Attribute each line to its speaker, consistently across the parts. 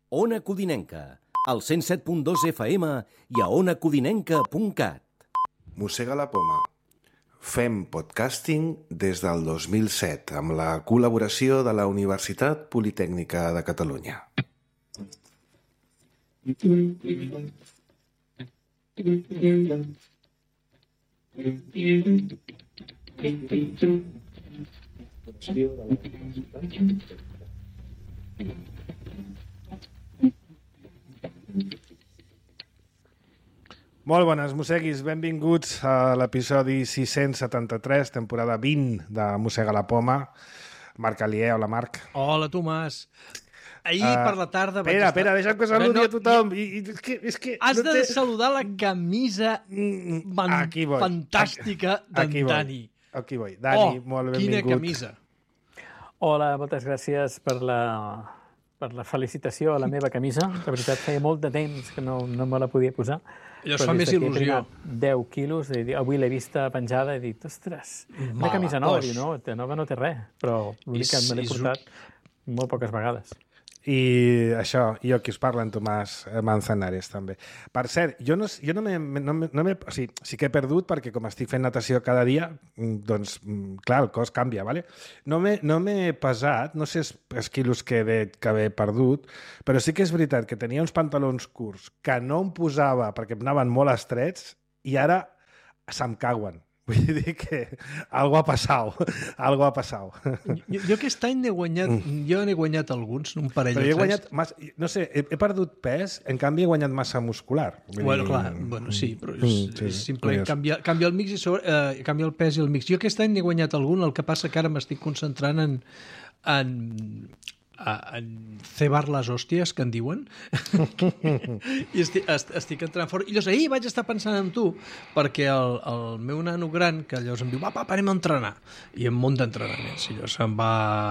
Speaker 1: Ona Codinenca, al 107.2 FM i a onacodinenca.cat.
Speaker 2: Mossega la poma. Fem podcasting des del 2007 amb la col·laboració de la Universitat Politècnica de Catalunya.
Speaker 3: Molt bones, mosseguis. Benvinguts a l'episodi 673, temporada 20 de Mossega la Poma. Marc Alier, hola Marc.
Speaker 4: Hola Tomàs. Ahir per la tarda...
Speaker 3: Espera, deixa'm que saludi a tothom. És que
Speaker 4: has de saludar la camisa fantàstica d'en Dani.
Speaker 3: Aquí vull. Dani, molt benvingut.
Speaker 4: Quina camisa.
Speaker 5: Hola, moltes gràcies per la felicitació a la meva camisa. La veritat, feia molt de temps que no me la podia posar.
Speaker 4: Allò es fa més il·lusió.
Speaker 5: 10 quilos, avui l'he vista penjada i he dit, ostres, una camisa nova. Diu, no, nova no té res, però l'únic que me l'he portat molt poques vegades.
Speaker 3: I això, jo qui us parla, en Tomàs Manzanares, també. Per cert, jo no m'he... O sigui, sí que he perdut perquè com estic fent natació cada dia, doncs, clar, el cos canvia, ¿vale? No m'he pesat, no sé els quilos que he perdut, però sí que és veritat que tenia uns pantalons curts que no em posava perquè em anaven molt estrets i ara se'm cauen. Vull dir que algo ha passat.
Speaker 4: Jo aquest any n'he guanyat alguns, un parell
Speaker 3: però
Speaker 4: o tres.
Speaker 3: He guanyat no sé, he perdut pes, en canvi he guanyat massa muscular.
Speaker 4: Sí, però és simplement canvia el mix i canvia el pes i el mix. Jo aquest any n'he guanyat algun, el que passa que ara m'estic concentrant en cebar les hòsties, que en diuen, i estic entrant fort. I llavors ahir vaig estar pensant en tu, perquè el meu nano gran, que llavors em diu, papa, anem a entrenar, i em munt d'entrenaments, i llavors em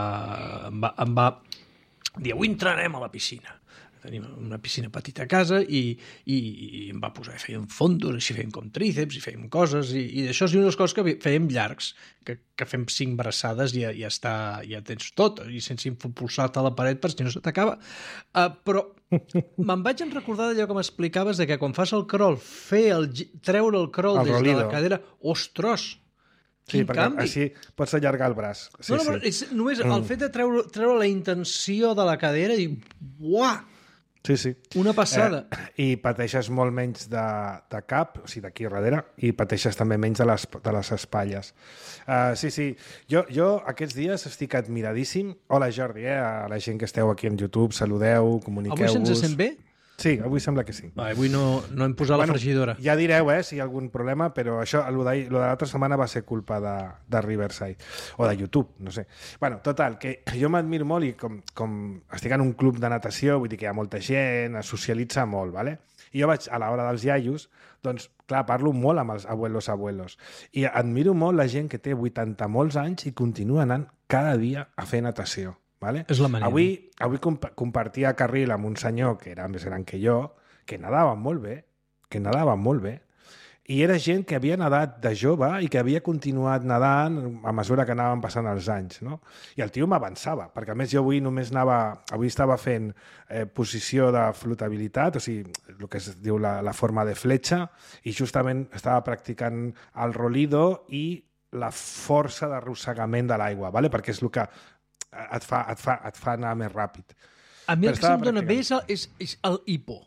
Speaker 4: va dir, avui entrenarem a la piscina. Tenim una piscina petita a casa i em va posar, fèiem fondos, així fèiem com tríceps i fèiem coses, i això és una de les coses que fèiem llargs, que fem 5 braçades i ja tens tot, i sense impulsar-te a la paret per si no se t'acaba. Però me'n vaig recordar d'allò que m'explicaves de que quan fas el crawl, treure el crawl des de la cadera, ostres!
Speaker 3: Sí, perquè així pots allargar el braç.
Speaker 4: És només el fet de treure la intenció de la cadera i buah!
Speaker 3: Sí.
Speaker 4: Una passada.
Speaker 3: I pateixes molt menys de cap, o sigui, d'aquí darrere, i pateixes també menys de les espatlles. Sí. Jo aquests dies estic admiradíssim. Hola, Jordi, a la gent que esteu aquí en YouTube, saludeu, comuniqueu-vos.
Speaker 4: Avui se'ns sent bé?
Speaker 3: Sí, avui sembla que sí.
Speaker 4: Avui no hem posat la fregidora.
Speaker 3: Ja direu, si hi ha algun problema, però això, lo de l'altra setmana va ser culpa de Riverside, o de YouTube, no sé. Total, que jo m'admiro molt i com estic en un club de natació, vull dir que hi ha molta gent, es socialitza molt, ¿vale? I jo vaig, a l'hora dels iaios, doncs, clar, parlo molt amb els abuelos, i admiro molt la gent que té 80 molts anys i continua anant cada dia a fer natació. Vale?
Speaker 4: És la manera.
Speaker 3: Avui compartia carril amb un senyor que era més gran que jo, que nadava molt bé, i era gent que havia nadat de jove i que havia continuat nadant a mesura que anaven passant els anys, no? I el tio m'avançava, perquè a més jo avui estava fent posició de flotabilitat, o sigui, el que es diu la forma de fletxa, i justament estava practicant el rolido i la força d'arrossegament de l'aigua, vale? Perquè és el que et fa anar més ràpid.
Speaker 4: A mi el que se'm dona bé és el hipo.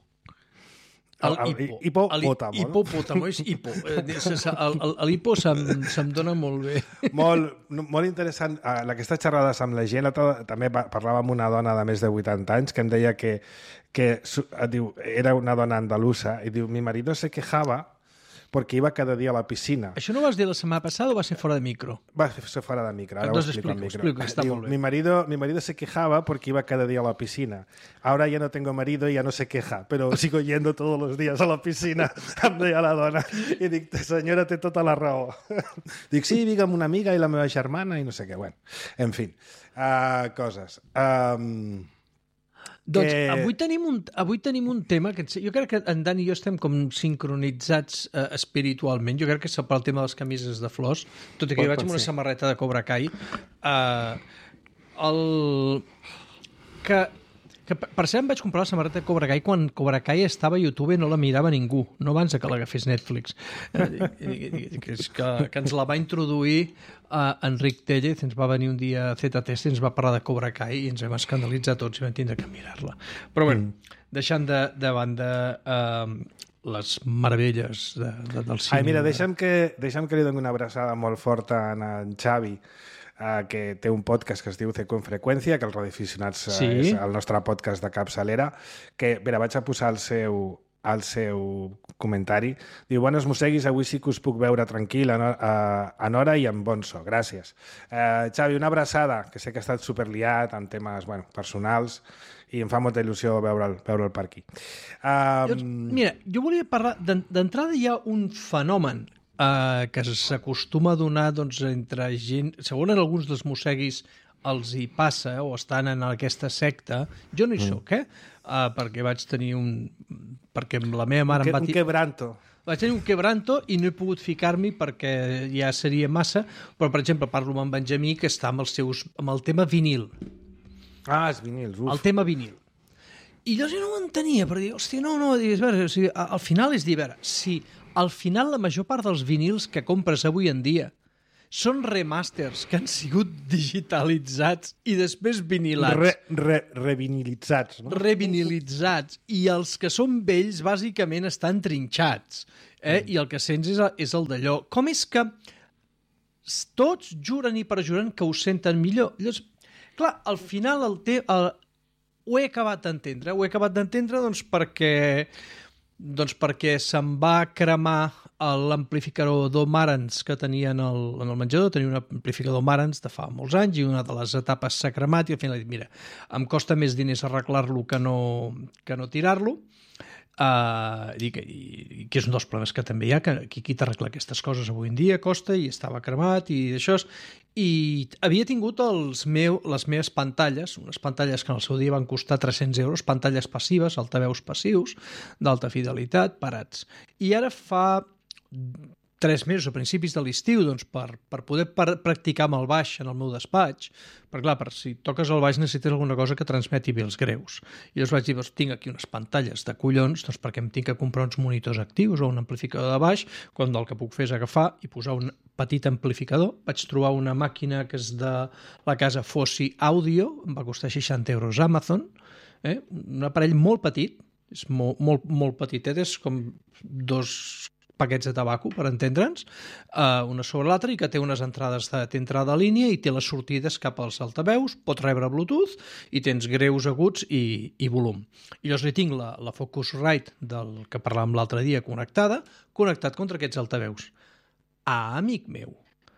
Speaker 4: Hipopòtamo, és hipo. El hipo se'm dona molt bé.
Speaker 3: Molt interessant. Aquesta xerrada amb la gent, també parlava amb una dona de més de 80 anys que em deia que diu, era una dona andalusa, i diu, mi marido se quejaba porque iba cada día a la piscina.
Speaker 4: ¿Això no vas dir la setmana passada o va ser fora de micro?
Speaker 3: Va ser fora de micro, ahora
Speaker 4: Entonces
Speaker 3: lo explico.
Speaker 4: Explico, está
Speaker 3: Diu,
Speaker 4: molt bé.
Speaker 3: mi marido se quejaba porque iba cada día a la piscina. Ahora ya no tengo marido y ya no se queja, pero sigo yendo todos los días a la piscina, em deia la dona. I dic, senyora, té tota la raó. Dic, sí, dic amb una amiga i la meva germana i no sé què. Bueno, en fi, coses.
Speaker 4: Doncs avui tenim un tema que jo crec que en Dan i jo estem com sincronitzats espiritualment. Jo crec que és pel tema de les camises de flors, tot i que jo vaig amb una samarreta de Cobra Kai. Que Que per cert em vaig comprar la samarreta de Cobra Kai quan Cobra Kai estava a YouTube i no la mirava ningú, no abans que l'agafés Netflix. Que ens la va introduir Enric Tellez, ens va venir un dia a ZTS i ens va parlar de Cobra Kai i ens vam escandalitzar tots i vam tindre que mirar-la. Però bé, deixant de banda les meravelles del cine.
Speaker 3: Mira, deixa'm que li doni una abraçada molt forta a en Xavi, que té un podcast que es diu Ceco en Freqüència, que els radioaficionats és el nostre podcast de capçalera, que, mira, vaig a posar el seu comentari. Diu, bones mosseguis, avui sí que us puc veure tranquil, en hora i amb bon so. Gràcies. Xavi, una abraçada, que sé que ha estat superliat en temes personals i em fa molta il·lusió veure'l per aquí.
Speaker 4: Mira, jo volia parlar... D'entrada hi ha un fenomen que s'acostuma a donar entre gent... Segons alguns dels mosseguis els hi passa o estan en aquesta secta. Jo no hi soc, perquè vaig tenir perquè la meva mare em va...
Speaker 3: Un quebranto.
Speaker 4: Vaig tenir un quebranto i no he pogut ficar-m'hi perquè ja seria massa, però, per exemple, parlo amb en Benjamí, que està amb el tema vinil.
Speaker 3: Els vinils, uf.
Speaker 4: El tema vinil. I llavors jo no ho entenia, però dic, hòstia, no, digues, o sigui, al final és dir, si al final la major part dels vinils que compres avui en dia són remasters que han sigut digitalitzats i després vinilats.
Speaker 3: Revinilitzats, no?
Speaker 4: Revinilitzats. I els que són vells, bàsicament, estan trinxats. I el que sents és el d'allò. Com és que tots juren i perjuren que ho senten millor? Llavors, clar, al final ho he acabat d'entendre. Ho he acabat d'entendre perquè se'm va cremar l'amplificador Marantz que tenia en el menjador. Tenia un amplificador Marantz de fa molts anys i una de les etapes s'ha cremat i al final he dit, mira, em costa més diners arreglar-lo que no tirar-lo. I que és un dels problemes que també hi ha, que qui t'arregla aquestes coses avui en dia costa i estava cremat i això. I havia tingut les meves pantalles, unes pantalles que en el seu dia van costar 300 euros, pantalles passives, altaveus passius, d'alta fidelitat, parats. I ara fa 3 mesos, a principis de l'estiu, per poder practicar amb el baix en el meu despatx, perquè clar, si toques el baix necessites alguna cosa que transmeti bé els greus. I llavors vaig dir, tinc aquí unes pantalles de collons, perquè em tinc que comprar uns monitors actius o un amplificador de baix, quan el que puc fer és agafar i posar un petit amplificador. Vaig trobar una màquina que és de la casa Fossi Audio, em va costar 60 euros a Amazon, un aparell molt petit, és molt petitet, és com 2 paquets de tabaco, per entendre'ns, una sobre l'altra, i que té unes entrades té entrada a línia i té les sortides cap als altaveus, pot rebre Bluetooth i tens greus, aguts i volum. I llavors li tinc la Focusrite del que parlàvem l'altre dia connectat contra aquests altaveus. Amic meu.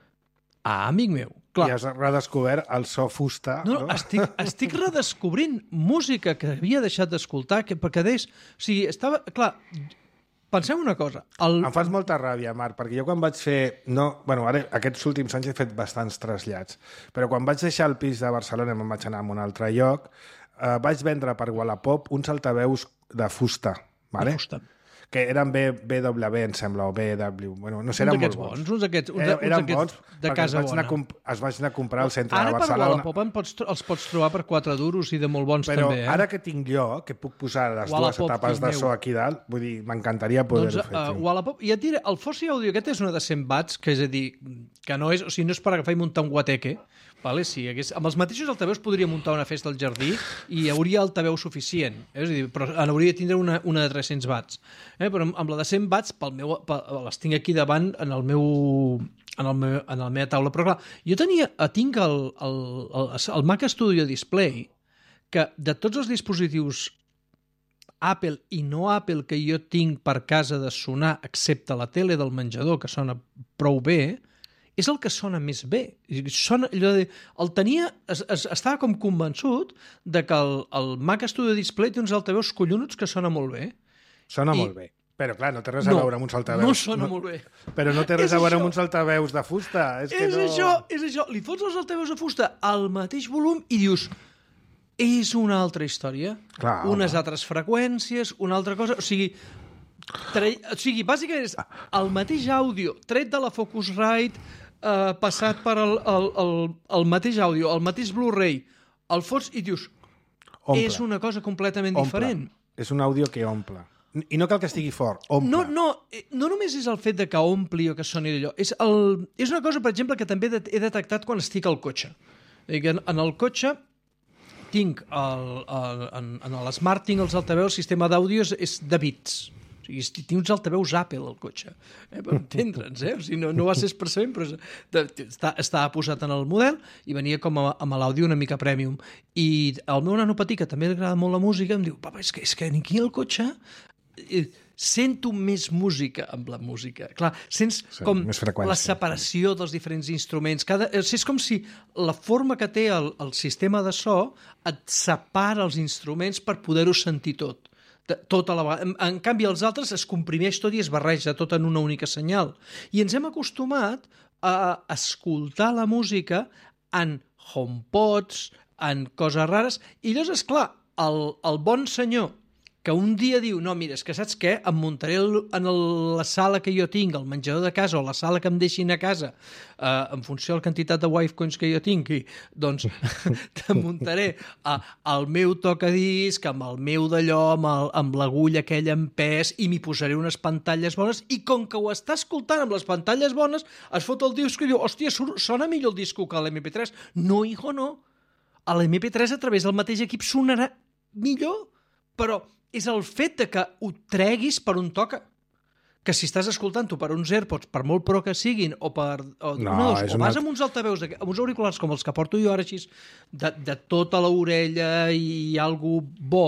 Speaker 4: Clar.
Speaker 3: I has redescobert el so fusta.
Speaker 4: No? Estic redescobrint música que havia deixat d'escoltar, perquè deies... O sigui, estava... Clar, pensem una cosa.
Speaker 3: Em fas molta ràbia, Marc, perquè jo quan vaig fer... Ara aquests últims anys he fet bastants trasllats, però quan vaig deixar el pis de Barcelona i me'n vaig anar a un altre lloc, vaig vendre per Wallapop uns altaveus de fusta, vale?
Speaker 4: De fusta.
Speaker 3: Que eren BW, em sembla, o BW... No sé, eren molt bons.
Speaker 4: Uns d'aquests
Speaker 3: bons
Speaker 4: de casa bona.
Speaker 3: Els vaig anar a comprar al centre de Barcelona.
Speaker 4: Ara per Wallapop els pots trobar per 4 duros i de molt bons
Speaker 3: però
Speaker 4: també.
Speaker 3: Però ara que tinc jo, que puc posar les dues etapes de so aquí dalt, vull dir, m'encantaria poder-ho fer.
Speaker 4: Wallapop, i et diré, el Fossi Audio aquest és una de 100 watts, que és a dir, que no és per agafar i muntar un guateque. Vale, sí, amb els mateixos altaveus podria muntar una festa al jardí i hi hauria altaveu suficient, és a dir, però n'hauria de tindre una de 300 watts. Però amb la de 100 watts les tinc aquí davant en la meva taula. Però clar, jo tinc el Mac Studio Display, que de tots els dispositius Apple i no Apple que jo tinc per casa de sonar, excepte la tele del menjador, que sona prou bé, és el que sona més bé. Estava com convençut de que el Mac Studio Display té uns altaveus collonuts que sona molt bé.
Speaker 3: Sona molt bé. Però, clar, no té res a veure amb uns altaveus.
Speaker 4: No sona molt bé.
Speaker 3: Però no té res a veure amb uns altaveus de fusta. És
Speaker 4: això. Li fots els altaveus de fusta al mateix volum i dius... És una altra història.
Speaker 3: Clar,
Speaker 4: unes altres freqüències, una altra cosa... O sigui, bàsicament és el mateix àudio tret de la Focusrite, passat per el mateix àudio, el mateix Blu-ray, el fots i dius... és una cosa completament diferent.
Speaker 3: És un àudio que omple. I no cal que estigui fort, omple.
Speaker 4: No només és el fet de que ompli o que soni d'allò. És una cosa, per exemple, que també he detectat quan estic al cotxe. En el cotxe tinc en l'Smart, tinc els altaveus, el sistema d'àudio és de bits. O sigui, tinc uns altaveus Apple al cotxe. Per entendre'ns, O sigui, no va ser expressament, però estava posat en el model i venia com amb l'àudio una mica premium. I el meu nano petit, que també li agrada molt la música, em diu, papa, és que aquí al cotxe sento més música amb la música. Clar, sents com la separació dels diferents instruments. És com si la forma que té el sistema de so et separa els instruments per poder-ho sentir tot. Tota la vegada. En canvi, els altres es comprimeix tot i es barreja tot en una única senyal. I ens hem acostumat a escoltar la música en HomePods, en coses rares, i llavors, esclar, el bon senyor que un dia diu, no, mira, és que saps què? Em muntaré en la sala que jo tinc, el menjador de casa o la sala que em deixin a casa, en funció de la quantitat de Wivecoins que jo tingui, doncs te muntaré el meu tocadisc, amb el meu d'allò, amb l'agulla aquella en pes, i m'hi posaré unes pantalles bones, i com que ho està escoltant amb les pantalles bones, es fot el disc i diu, hòstia, sona millor el disco que l'MP3. No, hijo, no. A l'MP3 a través del mateix equip sonarà millor, però és el fet de que ho treguis per on toca. Que si estàs escoltant-ho per uns AirPods, per molt pro que siguin, o vas amb uns altaveus, amb uns auriculars com els que porto jo ara així, de tota l'orella i algo bo,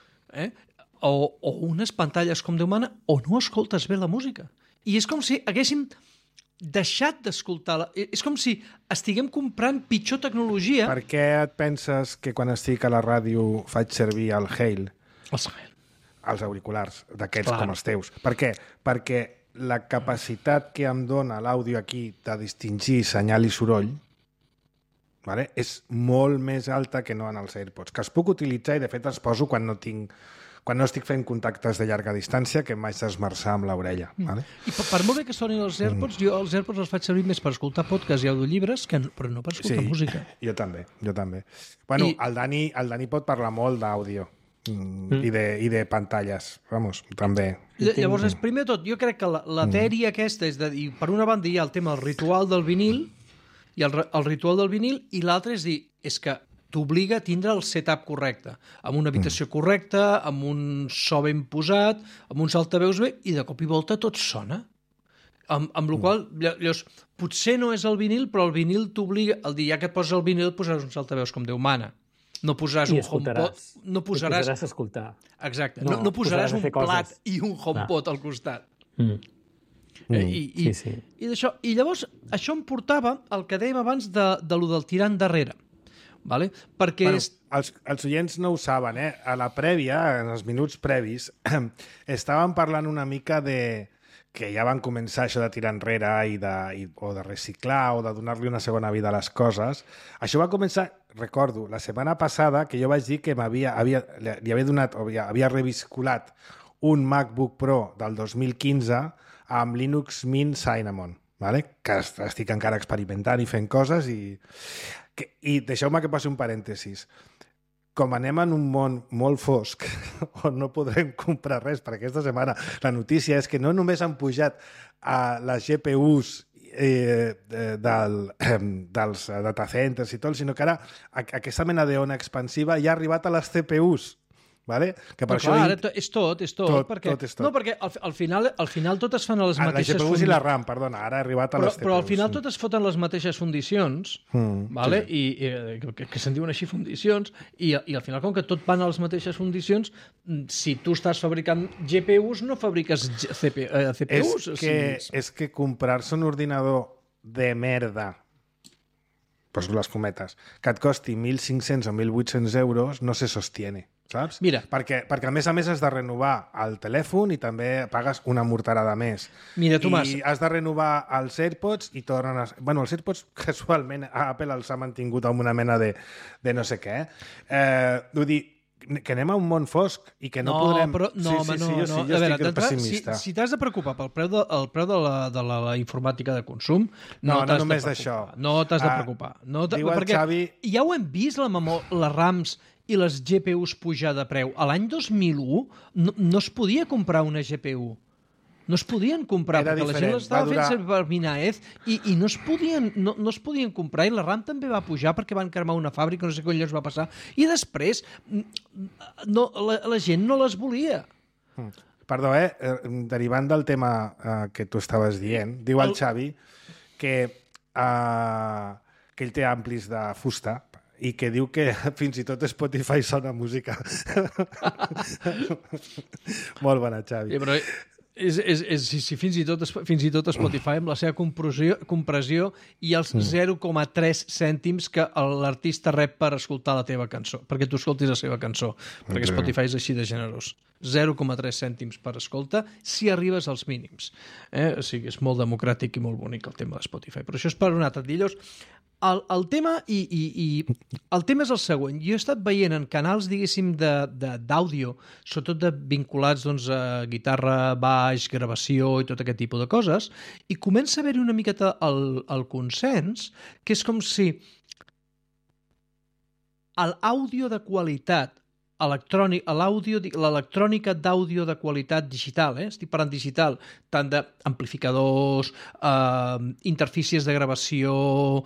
Speaker 4: o unes pantalles com Déu mana, o no escoltes bé la música. I és com si haguéssim deixat d'escoltar-la. És com si estiguem comprant pitjor tecnologia.
Speaker 3: Per què et penses que quan estic a la ràdio faig servir el Hale? Els auriculars, d'aquests com els teus. Per què? Perquè la capacitat que em dona l'àudio aquí de distingir senyal i soroll és molt més alta que no en els AirPods, que els puc utilitzar i de fet els poso quan no estic fent contactes de llarga distància, que m'haig d'esmerçar amb l'orella.
Speaker 4: I per molt bé que sonin els AirPods, jo els AirPods els faig servir més per escoltar podcasts i audiollibres, però no per escoltar música.
Speaker 3: Jo també. Bueno, el Dani pot parlar molt d'àudio i de pantalles, també.
Speaker 4: Llavors, primer de tot, jo crec que la dèria aquesta és de dir, per una banda hi ha el tema del ritual del vinil, i el ritual del vinil, i l'altre és dir, és que t'obliga a tindre el setup correcte, amb una habitació correcta, amb un so ben posat, amb uns altaveus bé, i de cop i volta tot sona. Amb la qual cosa, potser no és el vinil, però el vinil t'obliga, el dia que et poses el vinil et posaràs uns altaveus com Déu mana. No posaràs un HomePod. No posaràs
Speaker 5: a escoltar.
Speaker 4: Exacte. No posaràs un plat i un HomePod al costat. I d'això. I llavors, això em portava al que dèiem abans de lo del tirar endarrere. Vale? Perquè
Speaker 3: els oients no ho saben, a la prèvia, en els minuts previs, estàvem parlant una mica de que ja van començar això de tirar enrere o de reciclar o de donar-li una segona vida a les coses. Això va començar, recordo, la setmana passada, que jo vaig dir que li havia donat, o havia revisculat un MacBook Pro del 2015 amb Linux Mint Cinnamon, que estic encara experimentant i fent coses i deixeu-me que passi un parèntesis. Com anem en un món molt fosc on no podrem comprar res per aquesta setmana, la notícia és que no només han pujat les GPUs dels datacenters i tot, sinó que ara aquesta mena d'ona expansiva ja ha arribat a les CPUs. Vale? Que per
Speaker 4: clar, ara és tot. Perquè,
Speaker 3: tot és tot.
Speaker 4: No, perquè al final tot es fan a les mateixes...
Speaker 3: Les GPUs i la RAM, perdona, ara ha arribat a les CPUs.
Speaker 4: Però al final tot es foten les mateixes fundicions, vale? I que se'n diuen així fundicions, i al final, com que tot van a les mateixes fundicions, si tu estàs fabricant GPUs, no fabriques CPUs.
Speaker 3: És que comprar-se un ordinador de merda, poso les cometes, que et costi 1.500 o 1.800 euros, no se sostiene. Saps?
Speaker 4: Mira.
Speaker 3: Perquè a més has de renovar el telèfon i també pagues una morterada més.
Speaker 4: Mira, Tomàs.
Speaker 3: I has de renovar els AirPods i tornen a... Bueno, els AirPods casualment a Apple els ha mantingut amb una mena de no sé què. Vull dir, que anem a un món fosc i que no podrem...
Speaker 4: No,
Speaker 3: jo estic pessimista.
Speaker 4: Si t'has de preocupar pel preu de la informàtica de consum,
Speaker 3: no només d'això.
Speaker 4: No t'has de preocupar.
Speaker 3: Diu el
Speaker 4: perquè
Speaker 3: Xavi...
Speaker 4: ja ho hem vist, les RAMs i les GPUs pujar de preu. A l'any 2001 no es podia comprar una GPU. No es podien comprar,
Speaker 3: Era
Speaker 4: perquè
Speaker 3: diferent.
Speaker 4: la gent l'estava
Speaker 3: Va durar-
Speaker 4: fent per Minaez i no es podien comprar, i la RAM també va pujar perquè van cremar una fàbrica, no sé què collons va passar, i després la gent no les volia.
Speaker 3: Perdó, derivant del tema que tu estaves dient, diu el Xavi que ell té amplis de fusta i que diu que fins i tot Spotify sona música. Molt bona, Xavi.
Speaker 4: Però si fins i tot Spotify amb la seva compressió i els 0,3 cèntims que l'artista rep per escoltar la teva cançó, perquè tu escoltis la seva cançó, perquè Spotify és així de generós. 0,3 cèntims per escolta si arribes als mínims. O sigui, és molt democràtic i molt bonic el tema de Spotify. Però això és per un altre. Dillos, el tema és el següent. Jo he estat veient en canals, diguéssim, d'àudio, sobretot vinculats doncs, a guitarra, baix, gravació i tot aquest tipus de coses, i comença a haver-hi una miqueta el consens, que és com si l'àudio de qualitat l'electrònica d'àudio de qualitat digital, estic parlant digital, tant d'amplificadors, interfícies de gravació,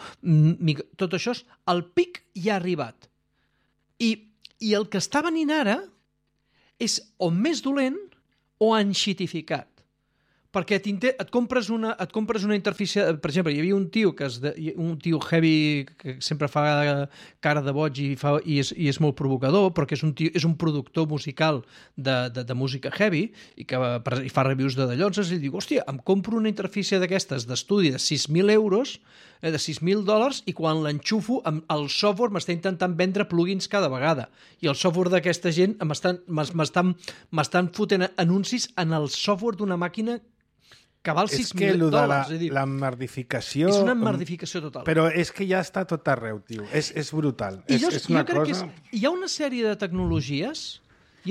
Speaker 4: tot això, el pic ja ha arribat. I el que està venint ara és o més dolent o enxitificat. Perquè et compres una interfície... Per exemple, hi havia un tio heavy que sempre fa cara de boig i és molt provocador, però que és un productor musical de música heavy i fa reviews de dallonses i diu, hòstia, em compro una interfície d'aquestes d'estudi de 6.000 euros, de $6.000, i quan l'enxufo el software m'està intentant vendre plugins cada vegada. I el software d'aquesta gent m'estan fotent anuncis en el software d'una màquina que val $6.000.
Speaker 3: És que la merdificació...
Speaker 4: És una merdificació total.
Speaker 3: Però és que ja està tot arreu, tio. És brutal.
Speaker 4: I jo crec que hi ha una sèrie de tecnologies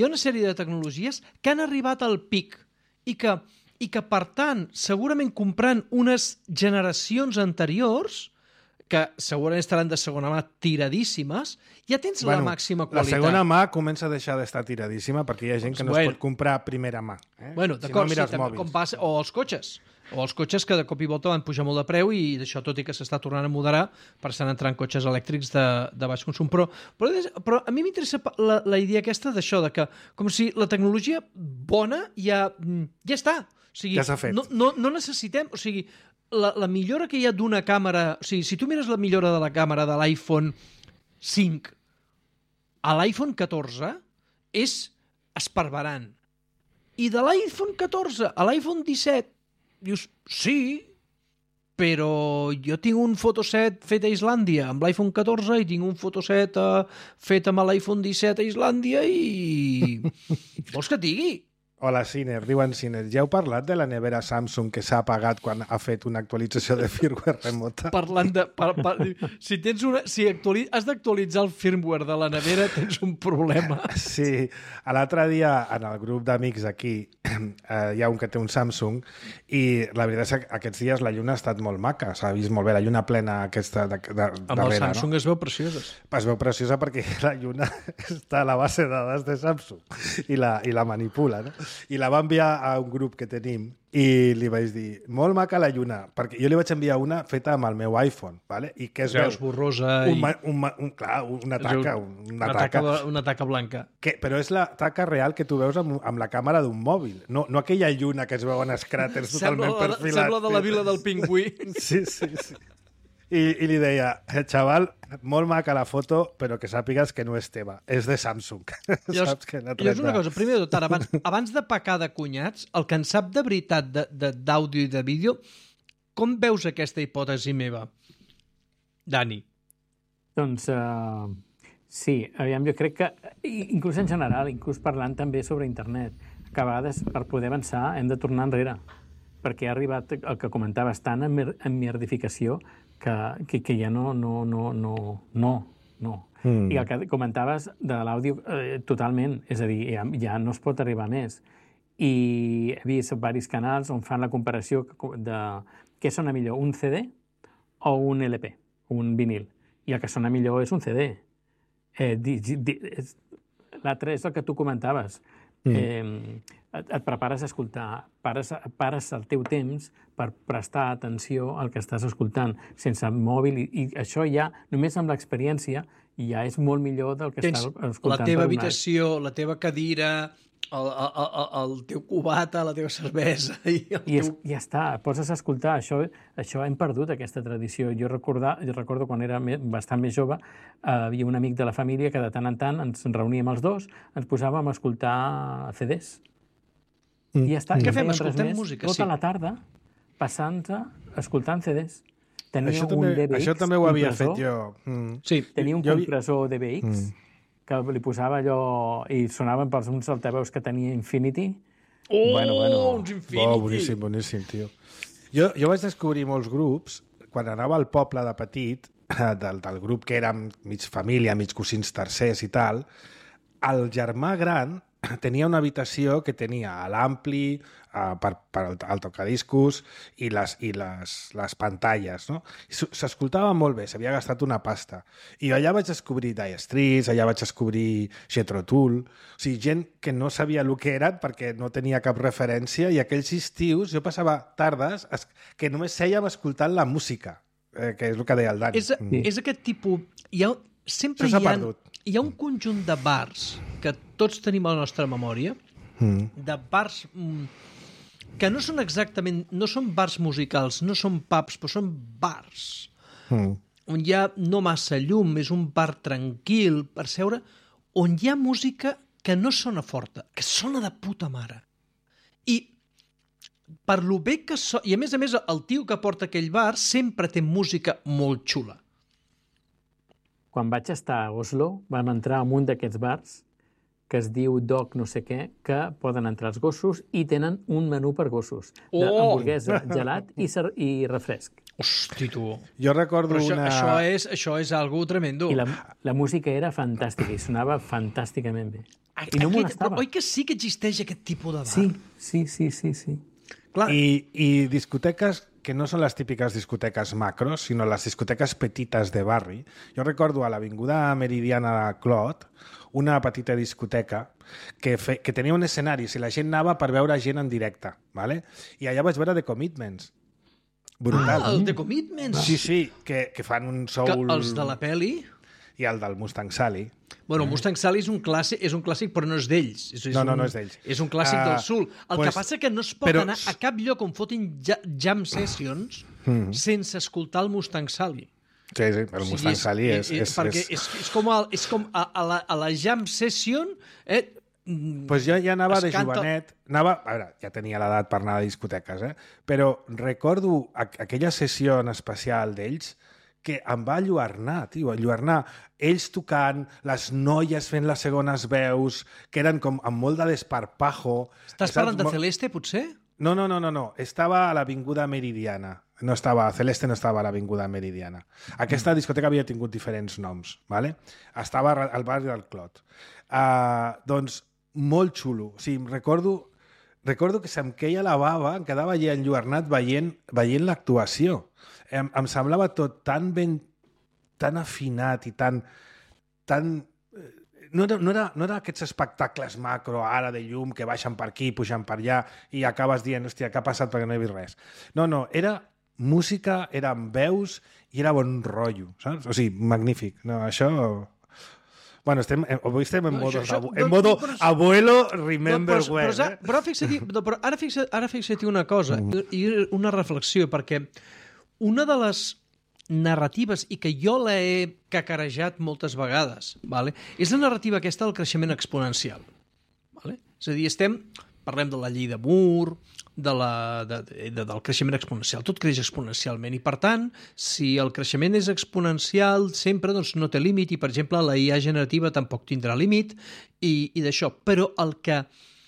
Speaker 4: que han arribat al pic i que, per tant, segurament comprant unes generacions anteriors, que segurament estaran de segona mà tiradíssimes, ja tens la màxima qualitat.
Speaker 3: La segona mà comença a deixar d'estar tiradíssima perquè hi ha gent que no es pot comprar a primera mà.
Speaker 4: Bueno, d'acord, com passa, o els cotxes, que de cop i volta van pujar molt de preu i d'això, tot i que s'està tornant a moderar, per estar entrant cotxes elèctrics de baix consum. Però a mi m'interessa la idea aquesta d'això, de que com si la tecnologia bona ja està. O sigui,
Speaker 3: ja s'ha fet.
Speaker 4: No necessitem... O sigui, la millora que hi ha d'una càmera... O sigui, si tu mires la millora de la càmera de l'iPhone 5 a l'iPhone 14 és esparverant. I de l'iPhone 14 a l'iPhone 17 dius, sí, però jo tinc un fotoset fet a Islàndia amb l'iPhone 14 i tinc un fotoset fet amb l'iPhone 17 a Islàndia i... Vols que et digui?
Speaker 3: Hola, Siner, diuen Siner. Ja heu parlat de la nevera Samsung que s'ha apagat quan ha fet una actualització de firmware remota?
Speaker 4: Parlant de... Si has d'actualitzar el firmware de la nevera, tens un problema.
Speaker 3: Sí. L'altre dia, en el grup d'amics aquí, hi ha un que té un Samsung i la veritat és que aquests dies la lluna ha estat molt maca. S'ha vist molt bé la lluna plena aquesta darrere.
Speaker 4: Amb el Samsung es veu preciosa.
Speaker 3: Es veu preciosa perquè la lluna està a la base de dades de Samsung i la manipula, no? I la va enviar a un grup que tenim i li vaig dir, molt maca la lluna, perquè jo li vaig enviar una feta amb el meu iPhone, ¿vale? I que es veu
Speaker 4: borrosa
Speaker 3: una
Speaker 4: taca blanca.
Speaker 3: Però és la taca real que tu veus amb la càmera d'un mòbil, no aquella lluna que es veuen els cràters totalment perfilats.
Speaker 4: Sembla de la vila del Pingüí.
Speaker 3: Sí. I li deia, xaval, molt maca la foto, però que sàpigues que no és teva, és de Samsung. Saps que no
Speaker 4: és una cosa, primer de tot, abans de pecar de cunyats, el que en sap de veritat d'àudio i de vídeo, com veus aquesta hipòtesi meva? Dani.
Speaker 5: Doncs sí, aviam, jo crec que, inclús en general, inclús parlant també sobre internet, que a vegades per poder avançar hem de tornar enrere, perquè ha arribat el que comentaves tant en merdificació que ja no. I el que comentaves de l'àudio, totalment, és a dir, ja no es pot arribar més. I he vist diversos canals on fan la comparació de què sona millor, un CD o un LP, un vinil. I el que sona millor és un CD. L'altre és el que tu comentaves. Et prepares a escoltar, pares el teu temps per prestar atenció al que estàs escoltant, sense mòbil, i això ja, només amb l'experiència, ja és molt millor del que estàs escoltant.
Speaker 4: La teva habitació, la teva cadira, el teu cubata, la teva cervesa...
Speaker 5: Ja està, poses a escoltar. Això hem perdut, aquesta tradició. Jo recordo quan era bastant més jove, havia un amic de la família que de tant en tant ens reuníem els dos, ens posàvem a escoltar CDs. I ja està.
Speaker 4: Què fem? Escoltem música,
Speaker 5: tota la tarda, passant-se, escoltant CDs. Tenia un DBX.
Speaker 3: Això també ho havia fet jo.
Speaker 4: Sí.
Speaker 5: Tenia un compressor DBX que li posava allò i sonaven pels uns altaveus que tenia Infinity.
Speaker 4: Uns Infinity!
Speaker 3: Boníssim, tio. Jo vaig descobrir molts grups quan anava al poble de petit, del grup que érem mig família, mig cosins tercers i tal. El germà gran tenia una habitació que tenia l'ampli per el tocadiscos i les pantalles, no? S'escoltava molt bé, s'havia gastat una pasta. I allà vaig descobrir Dire Straits, allà vaig descobrir Jethro Tull, o sigui, gent que no sabia el que eren perquè no tenia cap referència, i aquells estius jo passava tardes que només sèiem escoltant la música, que és el que deia el Dani.
Speaker 4: És aquest tipus... Sempre hi ha un conjunt de bars que tots tenim a la nostra memòria, de bars que no són exactament... No són bars musicals, no són pubs, però són bars. On hi ha no massa llum, és un bar tranquil per seure, on hi ha música que no sona forta, que sona de puta mare. I per lo bé que sona... I a més, el tio que porta aquell bar sempre té música molt xula.
Speaker 5: Quan vaig estar a Oslo, vam entrar en un d'aquests bars que es diu Dog no sé què, que poden entrar els gossos i tenen un menú per gossos. Hamburguesa, gelat i refresc.
Speaker 4: Hosti, tu.
Speaker 3: Jo recordo
Speaker 4: Això és algo tremendo.
Speaker 5: I la música era fantàstica i sonava fantàsticament bé. I no molestava.
Speaker 4: Oi que sí que existeix aquest tipus de bar?
Speaker 5: Sí.
Speaker 4: Clar.
Speaker 3: I discoteques que no són les típiques discoteques macros, sinó les discoteques petites de barri. Jo recordo a l'Avinguda Meridiana de Clot una petita discoteca que tenia un escenari, si la gent anava per veure gent en directe, ¿vale? I allà vaig veure The Commitments. Brutal.
Speaker 4: El The Commitments?
Speaker 3: Sí, que fan un soul...
Speaker 4: Els de la peli...
Speaker 3: I el del Mustang Sally.
Speaker 4: Bueno, Mustang Sally és un clàssic, però no és d'ells.
Speaker 3: No és d'ells.
Speaker 4: És un clàssic del soul. El que passa que no es pot anar a cap lloc on fotin jam sessions sense escoltar el Mustang Sally.
Speaker 3: Sí, el Mustang Sally és...
Speaker 4: Perquè és com a la jam session...
Speaker 3: Pues jo ja anava de jovenet, a veure, ja tenia l'edat per anar a discoteques, però recordo aquella sessió en especial d'ells que em va alluarnar, tio, ells tocant, les noies fent les segones veus, que eren com amb molt de desparpajo.
Speaker 4: Estàs parlant de Celeste, potser?
Speaker 3: No, estava a l'Avinguda Meridiana. Celeste no estava a l'Avinguda Meridiana. Aquesta discoteca havia tingut diferents noms, ¿vale? Estava al barri del Clot. Doncs molt xulo. O sigui, recordo que se'm queia la bava, em quedava allà enlluernat veient l'actuació. Em semblava tot tan ben, tan afinat i tan... No era aquests espectacles macro, ara de llum, que baixen per aquí, pugen per allà, i acabes dient, hòstia, què ha passat perquè no he vist res. No, era música, eren veus i era bon rotllo, saps? O sigui, magnífic. No, això... Bueno, avui estem en modo abuelo remember well.
Speaker 4: Però ara fixa't una cosa, i una reflexió, perquè una de les narratives, i que jo l'he cacarejat moltes vegades, és la narrativa aquesta del creixement exponencial. És a dir, parlem de la llei de Moore, del creixement exponencial. Tot creix exponencialment i, per tant, si el creixement és exponencial, sempre no té límit i, per exemple, la IA generativa tampoc tindrà límit i d'això. Però el que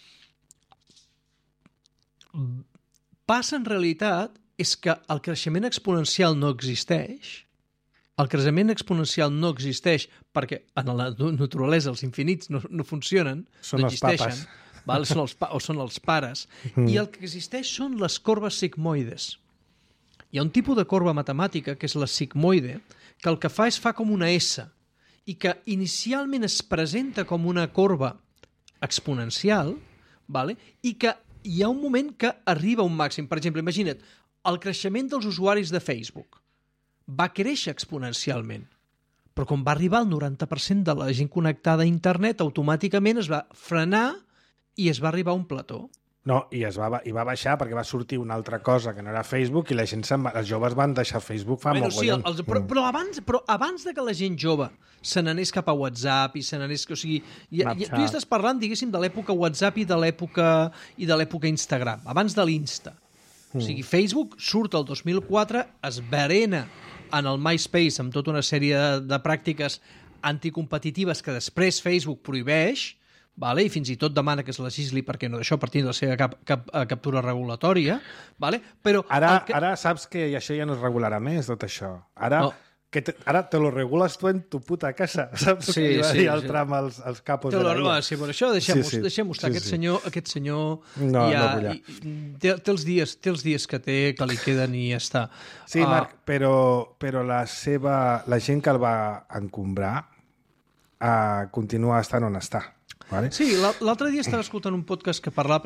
Speaker 4: passa en realitat és que el creixement exponencial no existeix. El creixement exponencial no existeix perquè en la naturalesa els infinits no funcionen,
Speaker 3: són
Speaker 4: no
Speaker 3: els
Speaker 4: existeixen.
Speaker 3: Papes.
Speaker 4: Són els pares. I el que existeix són les corbes sigmoides. Hi ha un tipus de corba matemàtica, que és la sigmoide, que el que fa és fa com una S. i que inicialment es presenta com una corba exponencial, vale? I que hi ha un moment que arriba a un màxim. Per exemple, imagina't, el creixement dels usuaris de Facebook va créixer exponencialment, però quan va arribar al 90% de la gent connectada a internet, automàticament es va frenar i es va arribar a un plató.
Speaker 3: No, i va baixar perquè va sortir una altra cosa que no era Facebook i la gent els joves van deixar Facebook fa mogollon.
Speaker 4: Sí, però abans de que la gent jove se n'anés cap a WhatsApp i se n'anés... O sigui, tu ja estàs parlant, diguéssim, de l'època WhatsApp i de l'època Instagram, abans de l'Insta. O sigui, Facebook surt el 2004, es berena en el MySpace amb tota una sèrie de pràctiques anticompetitives que després Facebook prohibeix, vale? I fins i tot demana que es legisli perquè no d'això partint de la seva captura regulatòria, vale? Però
Speaker 3: ara saps que això ja no es regularà més, tot això. Ara te lo regules tu en tu puta casa, saps?
Speaker 4: Sí,
Speaker 3: que va dir el Trump als capos de la IA.
Speaker 4: Sí, però això deixem-ho estar. Aquest senyor té els dies que té, que li queden i ja està.
Speaker 3: Sí, Marc, però la gent que el va encombrar continua estant on està. Vale?
Speaker 4: Sí, l'altre dia estava escoltant un podcast que parlava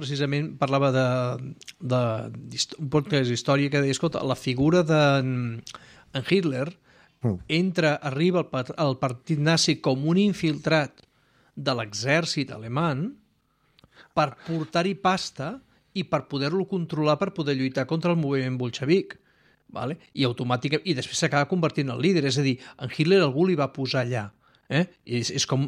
Speaker 4: un podcast d'història que deia, escolta, la figura d'en Hitler arriba al partit nazi com un infiltrat de l'exèrcit alemany per portar-hi pasta i per poder-lo controlar, per poder lluitar contra el moviment bolxevic. Vale? I després s'acaba convertint en el líder, és a dir, en Hitler algú li va posar allà. És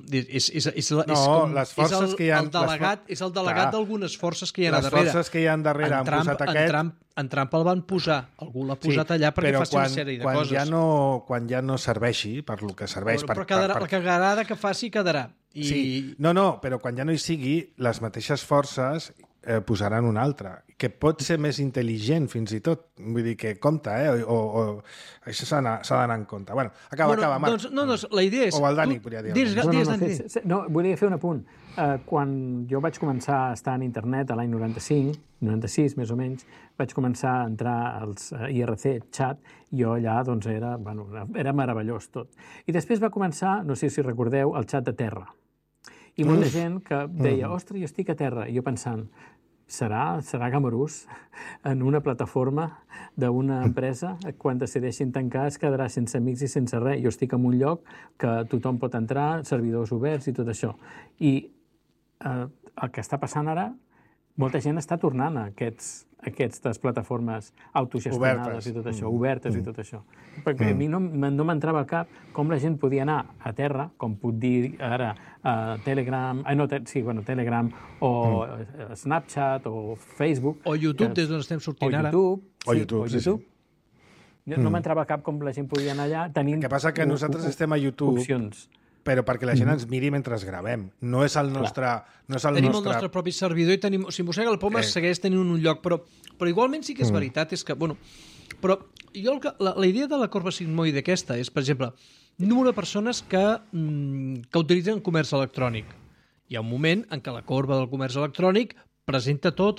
Speaker 4: el delegat d'algunes forces que hi ha a darrere.
Speaker 3: Les forces que hi ha darrere han posat aquest...
Speaker 4: En Trump el van posar, algú l'ha posat allà perquè faci una sèrie de coses.
Speaker 3: Quan ja no serveixi per lo que serveix...
Speaker 4: Però el que agrada que faci quedarà.
Speaker 3: Sí. No, però quan ja no hi sigui, les mateixes forces posaran un altre, que pot ser més intel·ligent fins i tot. Vull dir que compte, o això s'ha d'anar en compte. Bueno, acaba, Marc.
Speaker 4: Doncs la idea és...
Speaker 3: O el Dani podria dir.
Speaker 5: No, volia fer un apunt. Quan jo vaig començar a estar en internet a l'any 96 més o menys, vaig començar a entrar als IRC chat, i jo allà doncs era meravellós tot. I després va començar, no sé si recordeu, el xat de Terra. I molta gent que deia, ostres, jo estic a Terra. I jo pensant, serà gamarús en una plataforma d'una empresa, quan decideixin tancar es quedarà sense amics i sense res. Jo estic en un lloc que tothom pot entrar, servidors oberts i tot això. I el que està passant ara, molta gent està tornant a aquestes plataformes autogestionades i tot això, obertes i tot això. Perquè a mi no m'entrava al cap com la gent podia anar a terra, com puc dir ara Telegram, Telegram o Snapchat o Facebook.
Speaker 4: O YouTube, des d'on estem sortint ara.
Speaker 3: O YouTube.
Speaker 5: No m'entrava al cap com la gent podia anar allà tenint...
Speaker 3: El que passa que nosaltres estem a YouTube...
Speaker 5: Opcions.
Speaker 3: Però perquè la gent ens miri mentre gravem. No és el nostre...
Speaker 4: Tenim el nostre propi servidor i tenim... O sigui, Mossega el Poma segueix tenint un lloc, però igualment sí que és veritat, és que... Bueno, però jo la idea de la corba sigmoide aquesta és, per exemple, número de persones que utilitzen comerç electrònic. Hi ha un moment en què la corba del comerç electrònic presenta tota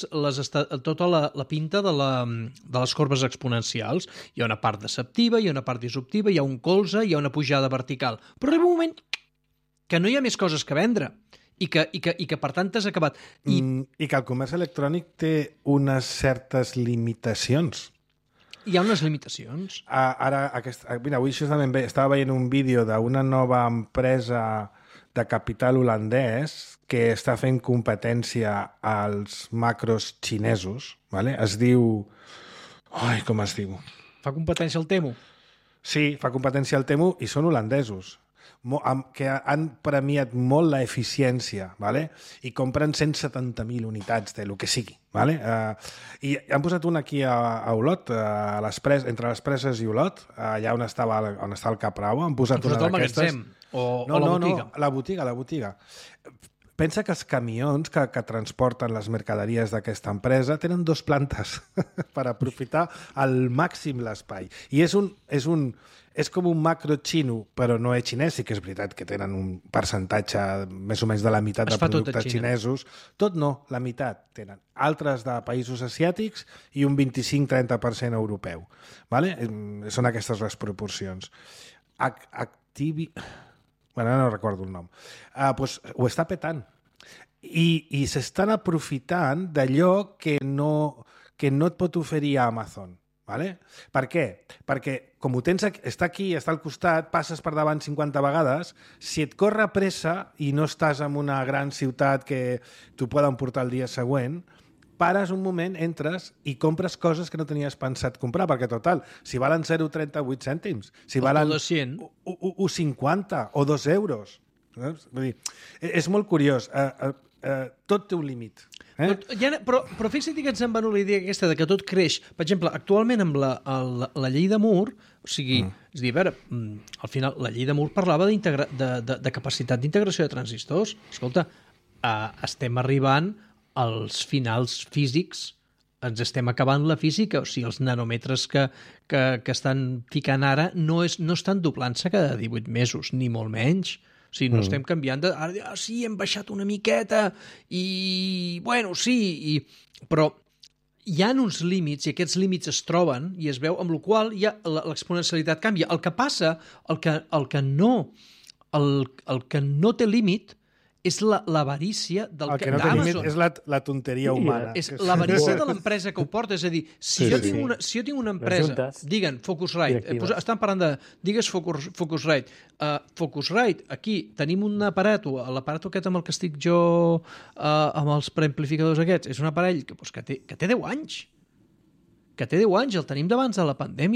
Speaker 4: la pinta de les corbes exponencials. Hi ha una part deceptiva, hi ha una part disruptiva, hi ha un colze, hi ha una pujada vertical. Però arriba un moment que no hi ha més coses que vendre i que per tant t'has acabat.
Speaker 3: I que el comerç electrònic té unes certes limitacions.
Speaker 4: Hi ha unes limitacions.
Speaker 3: Mira, avui justament estava veient un vídeo d'una nova empresa de capital holandès que està fent competència als macros xinesos, ¿vale? Es diu... Ai, com es diu?
Speaker 4: Fa competència al Temu?
Speaker 3: Sí, fa competència al Temu i són holandesos, que han premiat molt l'eficiència, ¿vale? I compren 170.000 unitats de lo que sigui. ¿Vale? I han posat un aquí a Olot, entre les Preses i Olot, allà on està el Caprau, han posat una d'aquestes...
Speaker 4: O la botiga?
Speaker 3: No, la botiga. Pensa que els camions que transporten les mercaderies d'aquesta empresa tenen 2 plantes per aprofitar al màxim l'espai. I és com un macro xino, però no és xinès, sí que és veritat que tenen un percentatge més o menys de la meitat de productes xinesos. Tot no, la meitat tenen. Altres de països asiàtics i un 25-30% europeu. Vale? Són aquestes les proporcions. Bueno, no recordo el nom. Pues ho està petant. I s'estan aprofitant d'allò que no et pot oferir a Amazon. Vale? Per què? Perquè com ho tens aquí, està aquí, està al costat, passes per davant 50 vegades, si et corre pressa i no estàs en una gran ciutat que t'ho poden portar el dia següent, pares un moment, entres i compres coses que no tenies pensat comprar, perquè total, si valen 0,38 cèntims, si valen 1,50 o 2 euros. Saps? Vull dir, és molt curiós. Tot té un límit.
Speaker 4: Però fixa't que ens en va la idea aquesta de que tot creix. Per exemple, actualment amb la llei de Moore, o sigui, és a dir, a veure, al final la llei de Moore parlava de capacitat d'integració de transistors. Escolta, estem arribant als finals físics, ens estem acabant la física, o sigui, els nanòmetres que estan ficant ara no estan doblant-se cada 18 mesos, ni molt menys. O sigui, no estem canviant de... sí, hem baixat una miqueta i... Bueno, sí, però hi ha uns límits i aquests límits es troben i es veu, amb la qual ja l'exponencialitat canvia. El que passa, el que no té límit és l'avarícia del
Speaker 3: que no té límit és la tonteria humana.
Speaker 4: És l'avarícia de l'empresa que ho porta. És a dir, si jo tinc una empresa, diguen Focusrite, estan parlant de, digues Focusrite. Focusrite, aquí tenim un aparato, l'aparato aquest amb el que estic jo amb els preamplificadors aquests, és un aparell que té 10 anys. Que té 10 anys, el tenim d'abans de la pandèmia.